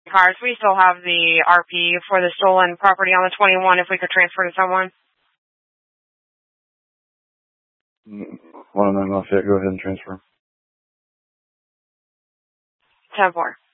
cars. We still have the RP for the stolen property on the 21 if we could transfer to someone. One of them off yet. Go ahead and transfer. 10-4.